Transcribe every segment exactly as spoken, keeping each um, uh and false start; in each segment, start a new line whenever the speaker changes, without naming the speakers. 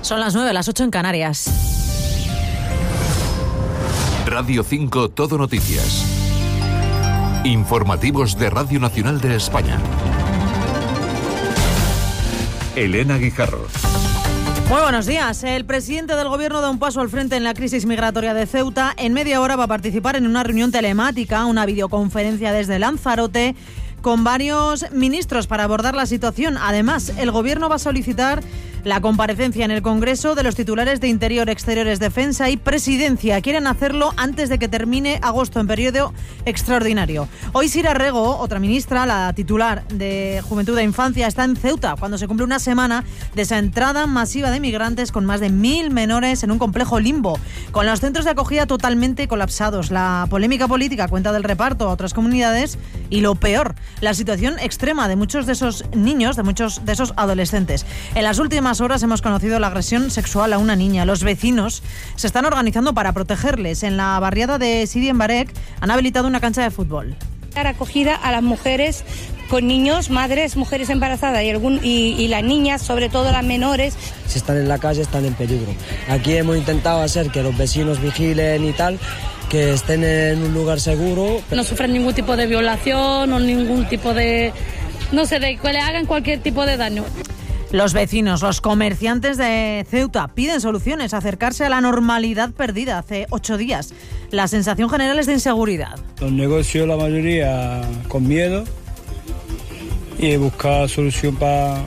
Son las nueve, las ocho en Canarias.
Radio cinco Todo Noticias. Informativos de Radio Nacional de España. Elena Guijarro.
Muy buenos días. El presidente del Gobierno da un paso al frente en la crisis migratoria de Ceuta. En media hora va a participar en una reunión telemática, una videoconferencia desde Lanzarote, con varios ministros para abordar la situación. Además, el Gobierno va a solicitar la comparecencia en el Congreso de los titulares de Interior, Exteriores, Defensa y Presidencia. Quieren hacerlo antes de que termine agosto, en periodo extraordinario. Hoy Sira Rego, otra ministra, la titular de Juventud e Infancia, está en Ceuta cuando se cumple una semana de esa entrada masiva de migrantes con más de mil menores en un complejo limbo, con los centros de acogida totalmente colapsados, la polémica política cuenta del reparto a otras comunidades y, lo peor, la situación extrema de muchos de esos niños, de muchos de esos adolescentes. En las últimas horas hemos conocido la agresión sexual a una niña. Los vecinos se están organizando para protegerles. En la barriada de Sidi en Barek han habilitado una cancha de fútbol.
Dar acogida a las mujeres con niños, madres, mujeres embarazadas y, algún, y, y las niñas, sobre todo las menores.
Si están en la calle están en peligro. Aquí hemos intentado hacer que los vecinos vigilen y tal, que estén en un lugar seguro.
No sufren ningún tipo de violación o ningún tipo de, no sé, de que le hagan cualquier tipo de daño.
Los vecinos, los comerciantes de Ceuta piden soluciones, acercarse a la normalidad perdida hace ocho días. La sensación general es de inseguridad.
Los negocios, la mayoría, con miedo, y buscar solución para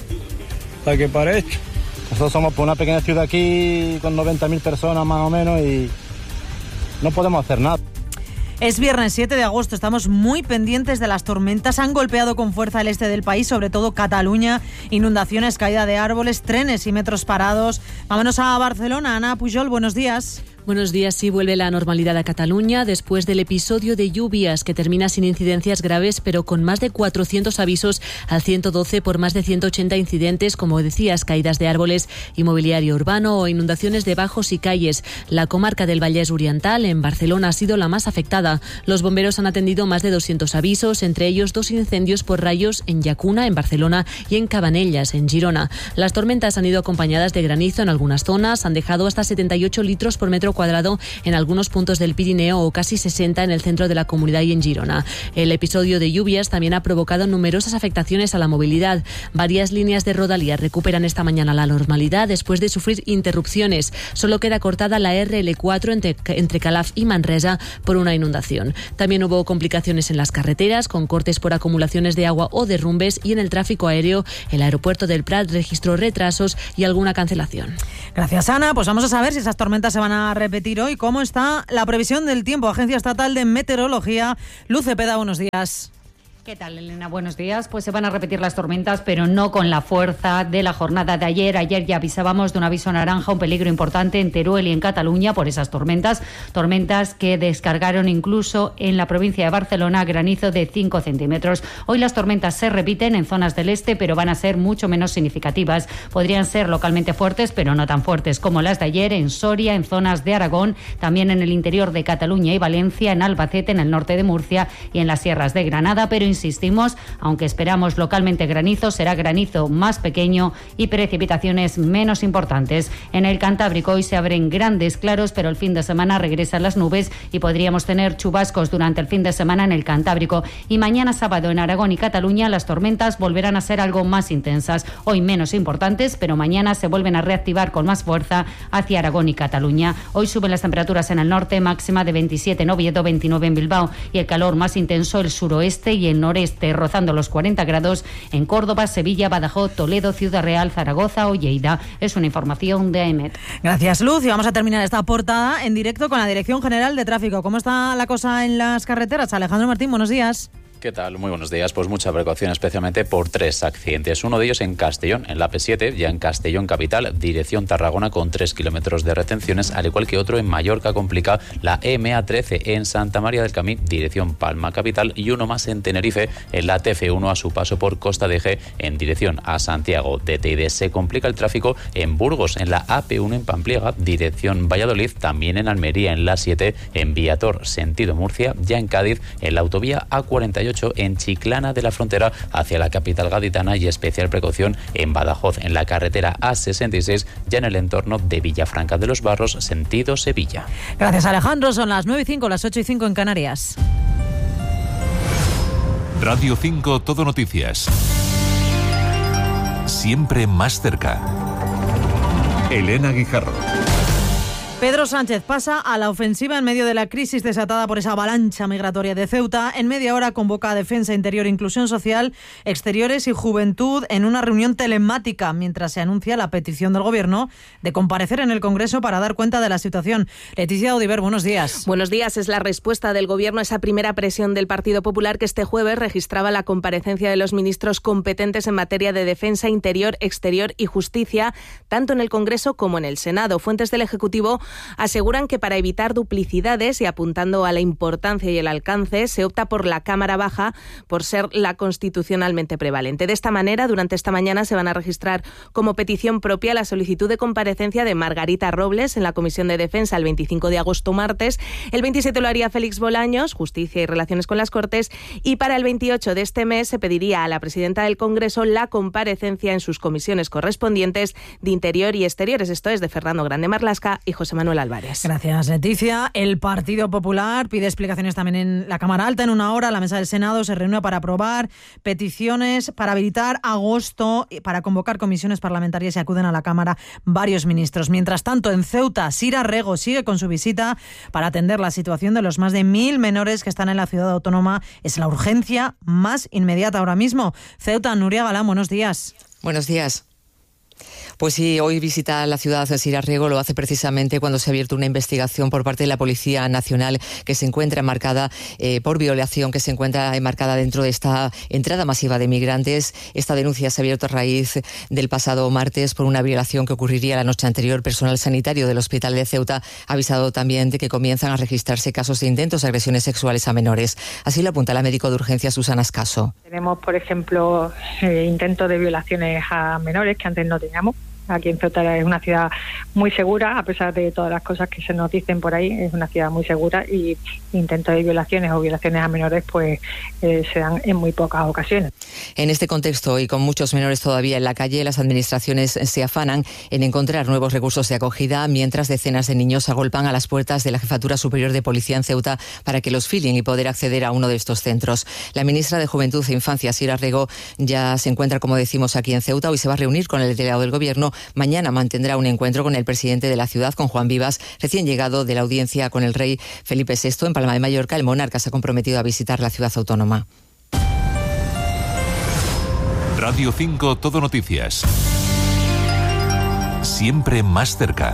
pa que para esto.
Nosotros somos por una pequeña ciudad aquí con noventa mil personas más o menos y no podemos hacer nada.
Es viernes siete de agosto, estamos muy pendientes de las tormentas. Han golpeado con fuerza el este del país, sobre todo Cataluña. Inundaciones, caída de árboles, trenes y metros parados. Vámonos a Barcelona. Ana Pujol, buenos días.
Buenos días. Sí, vuelve la normalidad a Cataluña después del episodio de lluvias que termina sin incidencias graves, pero con más de cuatrocientos avisos al ciento doce por más de ciento ochenta incidentes, como decías, caídas de árboles y mobiliario urbano o inundaciones de bajos y calles. La comarca del Vallès Oriental, en Barcelona, ha sido la más afectada. Los bomberos han atendido más de doscientos avisos, entre ellos dos incendios por rayos en Llacuna, en Barcelona, y en Cabanellas, en Girona. Las tormentas han ido acompañadas de granizo en algunas zonas, han dejado hasta setenta y ocho litros por metro cuadrado en algunos puntos del Pirineo o casi sesenta en el centro de la comunidad y en Girona. El episodio de lluvias también ha provocado numerosas afectaciones a la movilidad. Varias líneas de Rodalías recuperan esta mañana la normalidad después de sufrir interrupciones. Solo queda cortada la erre ele cuatro entre, entre Calaf y Manresa por una inundación. También hubo complicaciones en las carreteras, con cortes por acumulaciones de agua o derrumbes, y en el tráfico aéreo el aeropuerto del Prat registró retrasos y alguna cancelación.
Gracias, Ana. Pues vamos a saber si esas tormentas se van a repetir hoy. ¿Cómo está la previsión del tiempo? Agencia Estatal de Meteorología. Luz Cepeda, buenos días.
¿Qué tal, Elena? Buenos días. Pues se van a repetir las tormentas, pero no con la fuerza de la jornada de ayer. Ayer ya avisábamos de un aviso naranja, un peligro importante en Teruel y en Cataluña por esas tormentas. Tormentas que descargaron incluso en la provincia de Barcelona granizo de cinco centímetros. Hoy las tormentas se repiten en zonas del este, pero van a ser mucho menos significativas. Podrían ser localmente fuertes, pero no tan fuertes como las de ayer en Soria, en zonas de Aragón, también en el interior de Cataluña y Valencia, en Albacete, en el norte de Murcia y en las sierras de Granada, pero insistimos, aunque esperamos localmente granizo, será granizo más pequeño y precipitaciones menos importantes. En el Cantábrico hoy se abren grandes claros, pero el fin de semana regresan las nubes y podríamos tener chubascos durante el fin de semana en el Cantábrico. Y mañana sábado en Aragón y Cataluña las tormentas volverán a ser algo más intensas. Hoy menos importantes, pero mañana se vuelven a reactivar con más fuerza hacia Aragón y Cataluña. Hoy suben las temperaturas en el norte, máxima de veintisiete en Oviedo, veintinueve en Bilbao, y el calor más intenso el suroeste y el noreste, rozando los cuarenta grados en Córdoba, Sevilla, Badajoz, Toledo, Ciudad Real, Zaragoza o Lleida. Es una información de AEMET.
Gracias, Luz. Y vamos a terminar esta portada en directo con la Dirección General de Tráfico. ¿Cómo está la cosa en las carreteras? Alejandro Martín, buenos días.
¿Qué tal? Muy buenos días. Pues mucha precaución, especialmente por tres accidentes. Uno de ellos en Castellón, en la P siete, ya en Castellón capital, dirección Tarragona, con tres kilómetros de retenciones, al igual que otro en Mallorca, complica la eme a trece en Santa María del Camí, dirección Palma capital, y uno más en Tenerife, en la T F uno a su paso por Costa de Eje, en dirección a Santiago de Teide. Se complica el tráfico en Burgos, en la A P uno en Pampliega, dirección Valladolid, también en Almería, en la siete, en Viator, sentido Murcia, ya en Cádiz, en la autovía A cuarenta y ocho ocho en Chiclana de la Frontera hacia la capital gaditana y especial precaución en Badajoz, en la carretera A sesenta y seis, ya en el entorno de Villafranca de los Barros, sentido Sevilla.
Gracias, Alejandro. Son las nueve y cinco, las ocho y cinco en Canarias.
Radio cinco Todo Noticias. Siempre más cerca. Elena Guijarro.
Pedro Sánchez pasa a la ofensiva en medio de la crisis desatada por esa avalancha migratoria de Ceuta. En media hora convoca a Defensa, Interior, Inclusión Social, Exteriores y Juventud en una reunión telemática, mientras se anuncia la petición del Gobierno de comparecer en el Congreso para dar cuenta de la situación. Leticia Audiver, buenos días.
Buenos días. Es la respuesta del Gobierno a esa primera presión del Partido Popular, que este jueves registraba la comparecencia de los ministros competentes en materia de Defensa, Interior, Exterior y Justicia, tanto en el Congreso como en el Senado. Fuentes del Ejecutivo aseguran que para evitar duplicidades y apuntando a la importancia y el alcance, se opta por la Cámara Baja por ser la constitucionalmente prevalente. De esta manera, durante esta mañana se van a registrar como petición propia la solicitud de comparecencia de Margarita Robles en la Comisión de Defensa el veinticinco de agosto, martes. El veintisiete lo haría Félix Bolaños, Justicia y Relaciones con las Cortes, y para el veintiocho de este mes se pediría a la presidenta del Congreso la comparecencia en sus comisiones correspondientes de Interior y Exteriores. Esto es de Fernando Grande Marlasca y José Manuel Álvarez.
Gracias, Leticia. El Partido Popular pide explicaciones también en la Cámara Alta. En una hora la mesa del Senado se reúne para aprobar peticiones para habilitar agosto, para convocar comisiones parlamentarias y acuden a la Cámara varios ministros. Mientras tanto, en Ceuta, Sira Rego sigue con su visita para atender la situación de los más de mil menores que están en la ciudad autónoma. Es la urgencia más inmediata ahora mismo. Ceuta, Nuria Galán, buenos días.
Buenos días. Pues sí, hoy visita la ciudad de Sira Rego, lo hace precisamente cuando se ha abierto una investigación por parte de la Policía Nacional que se encuentra enmarcada eh, por violación, que se encuentra enmarcada dentro de esta entrada masiva de migrantes. Esta denuncia se ha abierto a raíz del pasado martes por una violación que ocurriría la noche anterior. Personal sanitario del Hospital de Ceuta ha avisado también de que comienzan a registrarse casos de intentos de agresiones sexuales a menores. Así lo apunta la médico de urgencia Susana Escaso.
Tenemos, por ejemplo, eh, intentos de violaciones a menores que antes no teníamos. Aquí en Ceuta es una ciudad muy segura, a pesar de todas las cosas que se nos dicen por ahí, es una ciudad muy segura y intentos de violaciones o violaciones a menores pues eh, se dan en muy pocas ocasiones.
En este contexto y con muchos menores todavía en la calle, las administraciones se afanan en encontrar nuevos recursos de acogida, mientras decenas de niños agolpan a las puertas de la Jefatura Superior de Policía en Ceuta para que los filen y poder acceder a uno de estos centros. La ministra de Juventud e Infancia, Sira Rego, ya se encuentra, como decimos, aquí en Ceuta. Hoy se va a reunir con el delegado del Gobierno. Mañana mantendrá un encuentro con el presidente de la ciudad, con Juan Vivas, recién llegado de la audiencia con el rey Felipe sexto en Palma de Mallorca. El monarca se ha comprometido a visitar la ciudad autónoma.
Radio cinco Todo Noticias. Siempre más cerca.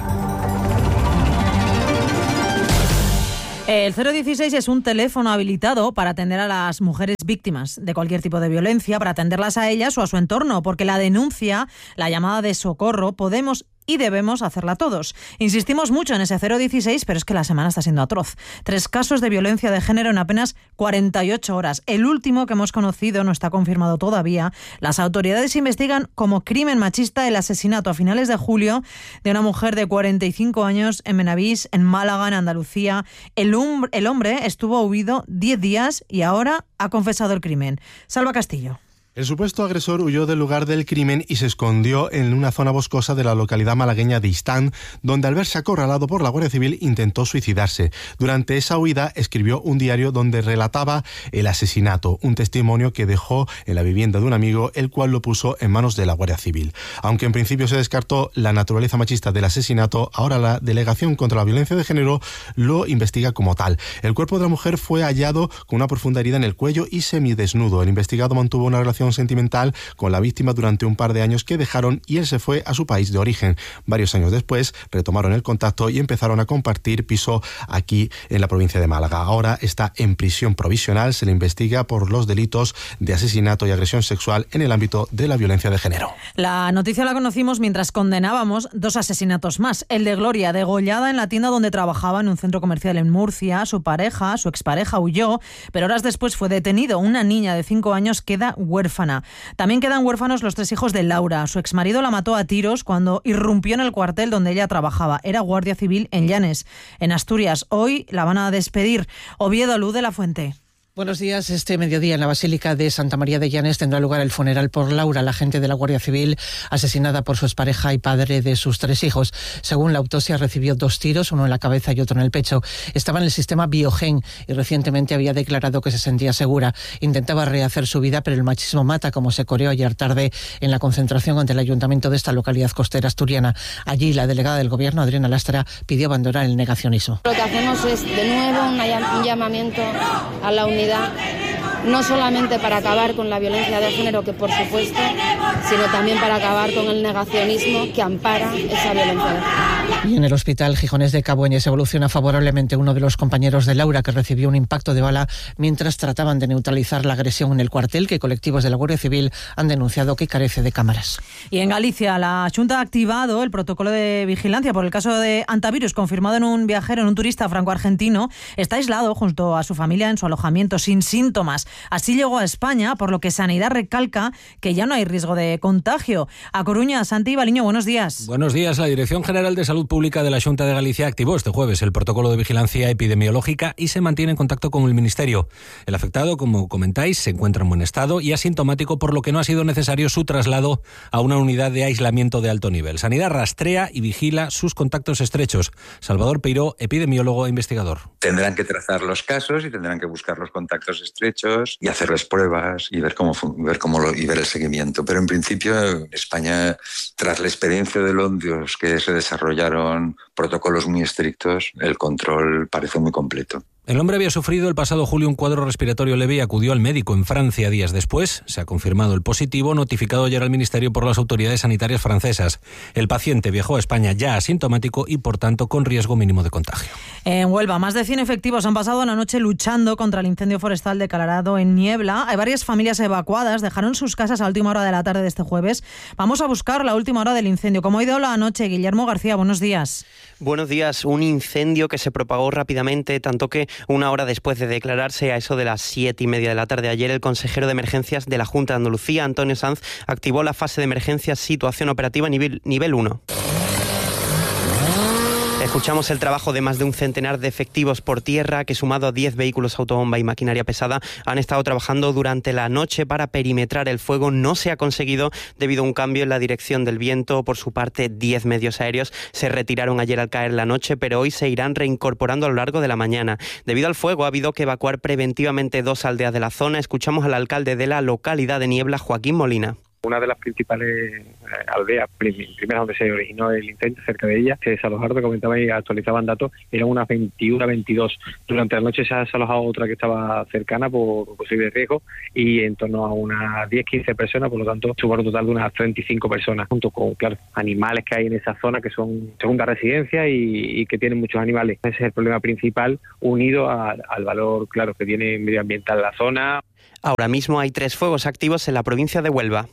El cero dieciséis es un teléfono habilitado para atender a las mujeres víctimas de cualquier tipo de violencia, para atenderlas a ellas o a su entorno, porque la denuncia, la llamada de socorro, podemos y debemos hacerla todos. Insistimos mucho en ese cero dieciséis, pero es que la semana está siendo atroz. Tres casos de violencia de género en apenas cuarenta y ocho horas. El último que hemos conocido no está confirmado todavía. Las autoridades investigan como crimen machista el asesinato a finales de julio de una mujer de cuarenta y cinco años en Benavís, en Málaga, en Andalucía. El, hum- el hombre estuvo huido diez días y ahora ha confesado el crimen. Salva Castillo.
El supuesto agresor huyó del lugar del crimen y se escondió en una zona boscosa de la localidad malagueña de Istán, donde al verse acorralado por la Guardia Civil intentó suicidarse. Durante esa huida escribió un diario donde relataba el asesinato, un testimonio que dejó en la vivienda de un amigo, el cual lo puso en manos de la Guardia Civil. Aunque en principio se descartó la naturaleza machista del asesinato, ahora la Delegación contra la Violencia de Género lo investiga como tal. El cuerpo de la mujer fue hallado con una profunda herida en el cuello y semidesnudo. El investigado mantuvo una relación sentimental con la víctima durante un par de años que dejaron y él se fue a su país de origen. Varios años después retomaron el contacto y empezaron a compartir piso aquí en la provincia de Málaga. Ahora está en prisión provisional, se le investiga por los delitos de asesinato y agresión sexual en el ámbito de la violencia de género.
La noticia la conocimos mientras condenábamos dos asesinatos más. El de Gloria, degollada en la tienda donde trabajaba en un centro comercial en Murcia. Su pareja, su expareja, huyó, pero horas después fue detenido. Una niña de cinco años queda huérfana. También quedan huérfanos los tres hijos de Laura. Su exmarido la mató a tiros cuando irrumpió en el cuartel donde ella trabajaba. Era guardia civil en Llanes, en Asturias. Hoy la van a despedir. Oviedo, Luz de la Fuente.
Buenos días. Este mediodía en la Basílica de Santa María de Llanes tendrá lugar el funeral por Laura, la agente de la Guardia Civil asesinada por su expareja y padre de sus tres hijos. Según la autopsia, recibió dos tiros, uno en la cabeza y otro en el pecho. Estaba en el sistema Biogen y recientemente había declarado que se sentía segura. Intentaba rehacer su vida, pero el machismo mata, como se coreó ayer tarde en la concentración ante el ayuntamiento de esta localidad costera asturiana. Allí, la delegada del Gobierno, Adriana Lastra, pidió abandonar el negacionismo.
Lo que hacemos es, de nuevo, un llamamiento a la unidad, no solamente para acabar con la violencia de género, que por supuesto, sino también para acabar con el negacionismo que ampara esa violencia de género.
Y en el hospital Gijonés de Cabueñes evoluciona favorablemente uno de los compañeros de Laura, que recibió un impacto de bala mientras trataban de neutralizar la agresión en el cuartel, que colectivos de la Guardia Civil han denunciado que carece de cámaras.
Y en Galicia, la Xunta ha activado el protocolo de vigilancia por el caso de antivirus confirmado en un viajero, en un turista franco-argentino. Está aislado junto a su familia en su alojamiento sin síntomas. Así llegó a España, por lo que Sanidad recalca que ya no hay riesgo de contagio. A Coruña, Santi Baliño, buenos días.
Buenos días. La Dirección General de Salud Pública de la Xunta de Galicia activó este jueves el protocolo de vigilancia epidemiológica y se mantiene en contacto con el Ministerio. El afectado, como comentáis, se encuentra en buen estado y asintomático, por lo que no ha sido necesario su traslado a una unidad de aislamiento de alto nivel. Sanidad rastrea y vigila sus contactos estrechos. Salvador Peiró, epidemiólogo e investigador.
Tendrán que trazar los casos y tendrán que buscar los contactos estrechos y hacerles pruebas y ver cómo ver cómo lo, y ver el seguimiento. Pero en principio España, tras la experiencia de Londres, que se desarrollaron protocolos muy estrictos, el control parece muy completo.
El hombre había sufrido el pasado julio un cuadro respiratorio leve y acudió al médico en Francia días después. Se ha confirmado el positivo, notificado ayer al Ministerio por las autoridades sanitarias francesas. El paciente viajó a España ya asintomático y, por tanto, con riesgo mínimo de contagio.
En Huelva, más de cien efectivos han pasado la noche luchando contra el incendio forestal declarado en Niebla. Hay varias familias evacuadas, dejaron sus casas a última hora de la tarde de este jueves. Vamos a buscar la última hora del incendio. Como ha ido la noche, Guillermo García, buenos días.
Buenos días. Un incendio que se propagó rápidamente, tanto que una hora después de declararse, a eso de las siete y media de la tarde ayer, el consejero de emergencias de la Junta de Andalucía, Antonio Sanz, activó la fase de emergencia situación operativa nivel, nivel uno. Escuchamos el trabajo de más de un centenar de efectivos por tierra que, sumado a diez vehículos autobomba y maquinaria pesada, han estado trabajando durante la noche para perimetrar el fuego. No se ha conseguido debido a un cambio en la dirección del viento. Por su parte, diez medios aéreos se retiraron ayer al caer la noche, pero hoy se irán reincorporando a lo largo de la mañana. Debido al fuego ha habido que evacuar preventivamente dos aldeas de la zona. Escuchamos al alcalde de la localidad de Niebla, Joaquín Molina.
Una de las principales aldeas, primeras donde se originó el incendio, cerca de ella, se desalojaron, que comentaba y actualizaban datos, eran unas veintiuna, veintidós. Durante la noche se ha desalojado otra que estaba cercana por posible riesgo y en torno a unas diez, quince personas, por lo tanto, sumar un total de unas treinta y cinco personas, junto con, claro, animales que hay en esa zona que son segunda residencia y, y que tienen muchos animales. Ese es el problema principal, unido a, al valor, claro, que tiene medioambiental la zona.
Ahora mismo hay tres fuegos activos en la provincia de Huelva.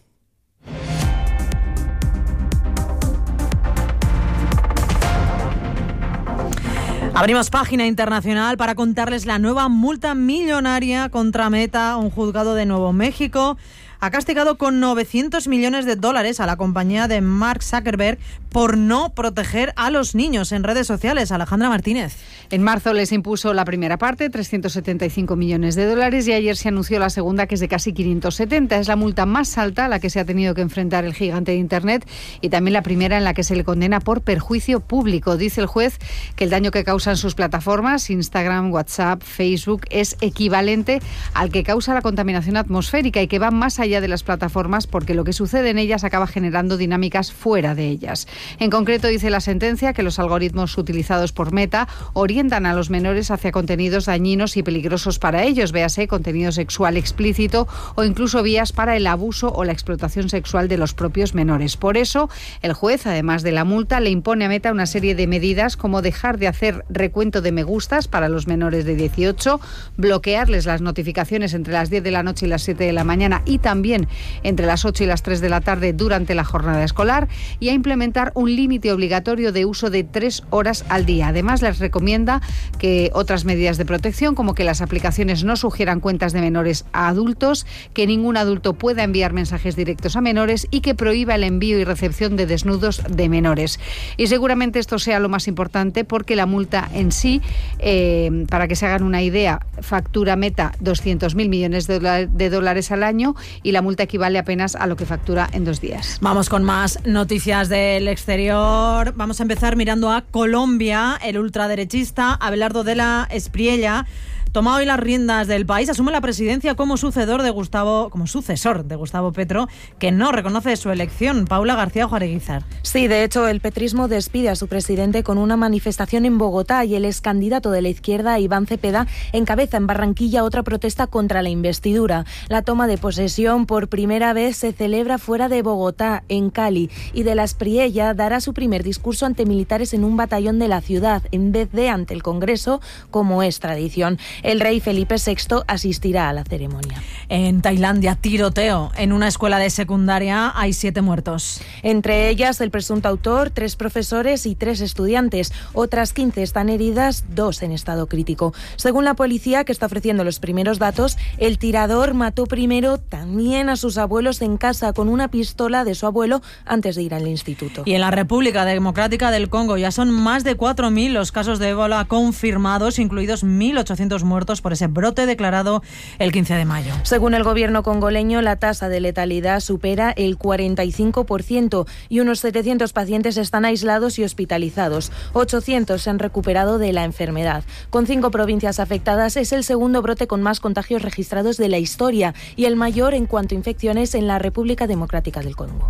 Abrimos página internacional para contarles la nueva multa millonaria contra Meta. Un juzgado de Nuevo México ha castigado con novecientos millones de dólares a la compañía de Mark Zuckerberg por no proteger a los niños en redes sociales. Alejandra Martínez.
En marzo les impuso la primera parte, trescientos setenta y cinco millones de dólares, y ayer se anunció la segunda, que es de casi quinientos setenta. Es la multa más alta a la que se ha tenido que enfrentar el gigante de Internet y también la primera en la que se le condena por perjuicio público. Dice el juez que el daño que causan sus plataformas, Instagram, WhatsApp, Facebook, es equivalente al que causa la contaminación atmosférica y que va más allá de las plataformas, porque lo que sucede en ellas acaba generando dinámicas fuera de ellas. En concreto, dice la sentencia que los algoritmos utilizados por Meta orientan a los menores hacia contenidos dañinos y peligrosos para ellos, véase contenido sexual explícito o incluso vías para el abuso o la explotación sexual de los propios menores. Por eso, el juez, además de la multa, le impone a Meta una serie de medidas, como dejar de hacer recuento de me gustas para los menores de dieciocho, bloquearles las notificaciones entre las diez de la noche y las siete de la mañana y también también entre las ocho y las tres de la tarde durante la jornada escolar, y a implementar un límite obligatorio de uso de tres horas al día. Además, les recomienda que otras medidas de protección, como que las aplicaciones no sugieran cuentas de menores a adultos, que ningún adulto pueda enviar mensajes directos a menores y que prohíba el envío y recepción de desnudos de menores. Y seguramente esto sea lo más importante, porque la multa en sí, eh, para que se hagan una idea, factura Meta doscientos mil millones de dólares al año, y la multa equivale apenas a lo que factura en dos días.
Vamos con más noticias del exterior. Vamos a empezar mirando a Colombia. El ultraderechista Abelardo de la Espriella toma hoy las riendas del país, asume la presidencia como sucesor de Gustavo, como sucesor de Gustavo Petro, que no reconoce su elección. Paula García Juareguizar.
Sí, de hecho, el petrismo despide a su presidente con una manifestación en Bogotá, y el excandidato de la izquierda, Iván Cepeda, encabeza en Barranquilla otra protesta contra la investidura. La toma de posesión por primera vez se celebra fuera de Bogotá, en Cali, y de la Espriella dará su primer discurso ante militares en un batallón de la ciudad, en vez de ante el Congreso, como es tradición. El rey Felipe sexto asistirá a la ceremonia.
En Tailandia, tiroteo en una escuela de secundaria, hay siete muertos.
Entre ellas el presunto autor, tres profesores y tres estudiantes. Otras quince están heridas, dos en estado crítico. Según la policía, que está ofreciendo los primeros datos, el tirador mató primero también a sus abuelos en casa con una pistola de su abuelo antes de ir al instituto.
Y en la República Democrática del Congo ya son más de cuatro mil los casos de ébola confirmados, incluidos mil ochocientos muertos por ese brote declarado el quince de mayo.
Según el gobierno congoleño, la tasa de letalidad supera el cuarenta y cinco por ciento y unos setecientos pacientes están aislados y hospitalizados. ochocientos se han recuperado de la enfermedad. Con cinco provincias afectadas, es el segundo brote con más contagios registrados de la historia y el mayor en cuanto a infecciones en la República Democrática del Congo.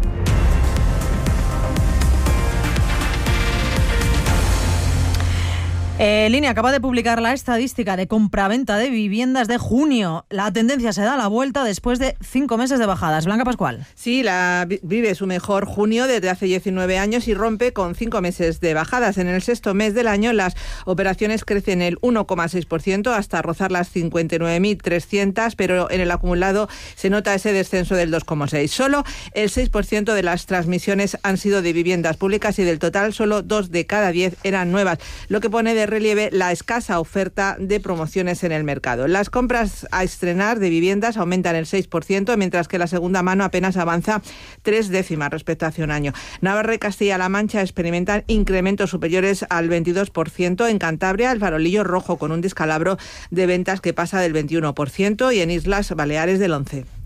Eh, Línea acaba de publicar la estadística de compraventa de viviendas de junio. La tendencia se da la vuelta después de cinco meses de bajadas. Blanca Pascual.
Sí, la vive su mejor junio desde hace diecinueve años y rompe con cinco meses de bajadas. En el sexto mes del año las operaciones crecen el uno coma seis por ciento hasta rozar las cincuenta y nueve mil trescientas, pero en el acumulado se nota ese descenso del dos coma seis por ciento. Solo el seis por ciento de las transmisiones han sido de viviendas públicas y del total solo dos de cada diez eran nuevas, lo que pone de relieve la escasa oferta de promociones en el mercado. Las compras a estrenar de viviendas aumentan el seis por ciento, mientras que la segunda mano apenas avanza tres décimas respecto a hace un año. Navarra y Castilla-La Mancha experimentan incrementos superiores al veintidós por ciento. En Cantabria, el farolillo rojo con un descalabro de ventas que pasa del veintiuno por ciento y en Islas Baleares del once por ciento.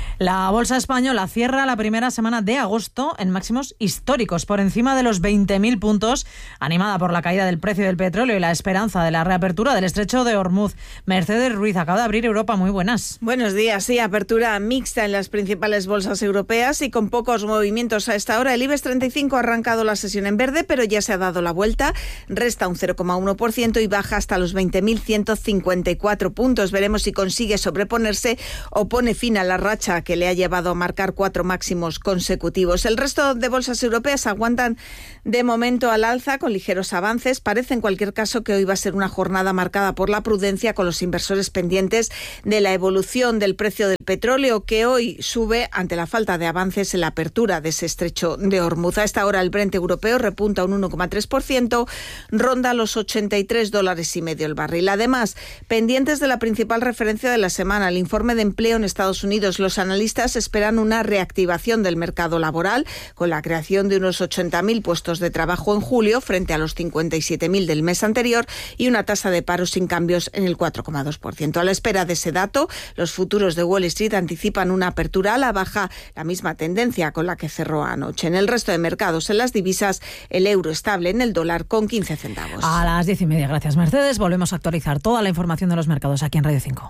La bolsa española cierra la primera semana de agosto en máximos históricos, por encima de los veinte mil puntos, animada por la caída del precio del petróleo y la esperanza de la reapertura del estrecho de Hormuz. Mercedes Ruiz, acaba de abrir Europa. Muy buenas.
Buenos días. Sí, apertura mixta en las principales bolsas europeas y con pocos movimientos a esta hora. El IBEX treinta y cinco ha arrancado la sesión en verde, pero ya se ha dado la vuelta. Resta un cero coma uno por ciento y baja hasta los veinte mil ciento cincuenta y cuatro puntos. Veremos si consigue sobreponerse o pone fin a la racha que le ha llevado a marcar cuatro máximos consecutivos. El resto de bolsas europeas aguantan de momento al alza con ligeros avances. Parece en cualquier caso que hoy va a ser una jornada marcada por la prudencia, con los inversores pendientes de la evolución del precio del petróleo, que hoy sube ante la falta de avances en la apertura de ese estrecho de Hormuz. A esta hora el Brent europeo repunta un uno coma tres por ciento, ronda los ochenta y tres dólares y medio el barril. Además, pendientes de la principal referencia de la semana, el informe de empleo en Estados Unidos, los analistas esperan una reactivación del mercado laboral con la creación de unos ochenta mil puestos de trabajo en julio frente a los cincuenta y siete mil del mes anterior y una tasa de paro sin cambios en el cuatro coma dos por ciento. A la espera de ese dato, los futuros de Wall Street anticipan una apertura a la baja, la misma tendencia con la que cerró anoche. En el resto de mercados, en las divisas, el euro estable en el dólar con quince centavos.
A las diez y media, gracias Mercedes. Volvemos a actualizar toda la información de los mercados aquí en Radio cinco.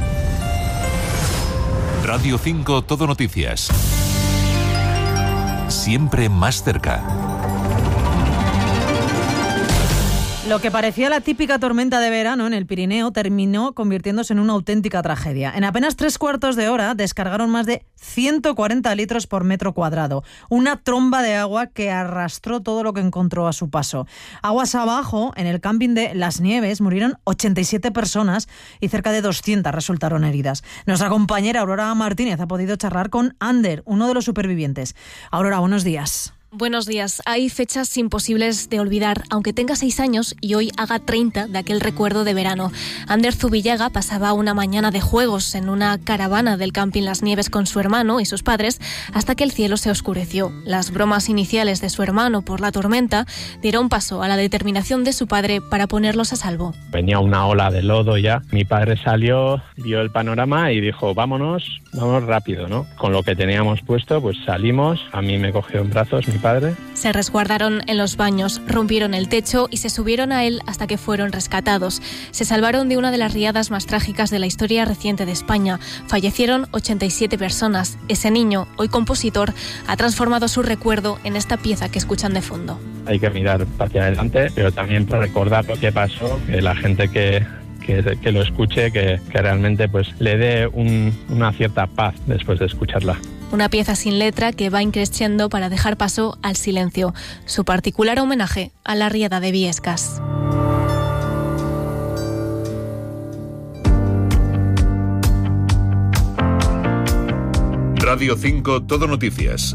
Radio cinco Todo Noticias. Siempre más cerca.
Lo que parecía la típica tormenta de verano en el Pirineo terminó convirtiéndose en una auténtica tragedia. En apenas tres cuartos de hora descargaron más de ciento cuarenta litros por metro cuadrado. Una tromba de agua que arrastró todo lo que encontró a su paso. Aguas abajo, en el camping de Las Nieves, murieron ochenta y siete personas y cerca de doscientas resultaron heridas. Nuestra compañera Aurora Martínez ha podido charlar con Ander, uno de los supervivientes. Aurora, buenos días.
Buenos días. Hay fechas imposibles de olvidar, aunque tenga seis años y hoy haga treinta de aquel recuerdo de verano. Ander Zubillaga pasaba una mañana de juegos en una caravana del camping Las Nieves con su hermano y sus padres hasta que el cielo se oscureció. Las bromas iniciales de su hermano por la tormenta dieron paso a la determinación de su padre para ponerlos a salvo.
Venía una ola de lodo ya. Mi padre salió, vio el panorama y dijo, vámonos, vamos rápido, ¿no? Con lo que teníamos puesto, pues salimos. A mí me cogió en brazos mi padre.
Se resguardaron en los baños, rompieron el techo y se subieron a él hasta que fueron rescatados. Se salvaron de una de las riadas más trágicas de la historia reciente de España. Fallecieron ochenta y siete personas. Ese niño, hoy compositor, ha transformado su recuerdo en esta pieza que escuchan de fondo.
Hay que mirar hacia adelante, pero también para recordar lo que pasó, que la gente que... Que, que lo escuche, que, que realmente pues le dé un, una cierta paz después de escucharla.
Una pieza sin letra que va increciendo para dejar paso al silencio. Su particular homenaje a la riada de Viescas.
Radio cinco Todo Noticias.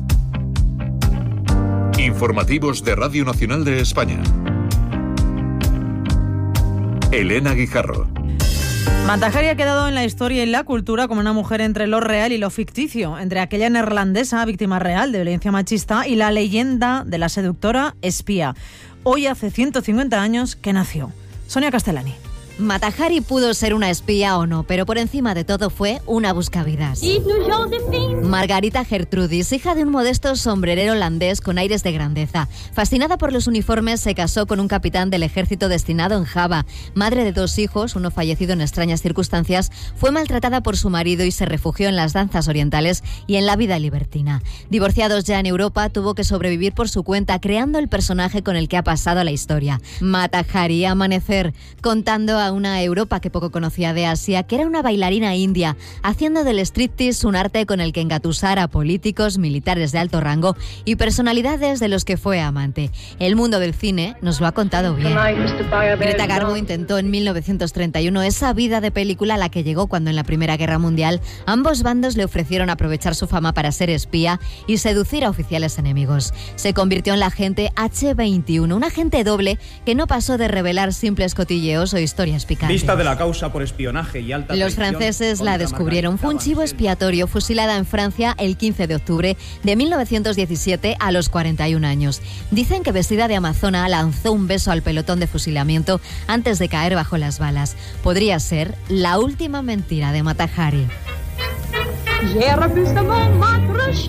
Informativos de Radio Nacional de España. Elena Guijarro.
Matajari ha quedado en la historia y en la cultura como una mujer entre lo real y lo ficticio, entre aquella neerlandesa víctima real de violencia machista y la leyenda de la seductora espía. Hoy hace ciento cincuenta años que nació. Sonia Castellani.
Matajari pudo ser una espía o no, pero por encima de todo fue una buscavidas. Margarita Gertrudis, hija de un modesto sombrerero holandés con aires de grandeza. Fascinada por los uniformes, se casó con un capitán del ejército destinado en Java. Madre de dos hijos, uno fallecido en extrañas circunstancias, fue maltratada por su marido y se refugió en las danzas orientales y en la vida libertina. Divorciados ya en Europa, tuvo que sobrevivir por su cuenta, creando el personaje con el que ha pasado a la historia. Matajari, Amanecer, contando a una Europa que poco conocía de Asia, que era una bailarina india, haciendo del striptease un arte con el que engatusar a políticos, militares de alto rango y personalidades de los que fue amante. El mundo del cine nos lo ha contado bien. Greta Garbo intentó en mil novecientos treinta y uno esa vida de película a la que llegó cuando en la Primera Guerra Mundial ambos bandos le ofrecieron aprovechar su fama para ser espía y seducir a oficiales enemigos. Se convirtió en la agente hache veintiuno, un agente doble que no pasó de revelar simples cotilleos o historias picantes.
Vista de la causa por espionaje y alta
Los franceses la descubrieron. Fue un chivo expiatorio, fusilada en Francia el quince de octubre de mil novecientos diecisiete a los cuarenta y un años. Dicen que vestida de amazona lanzó un beso al pelotón de fusilamiento antes de caer bajo las balas. Podría ser la última mentira de Matajari.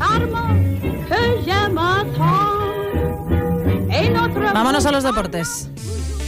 Vámonos a los deportes.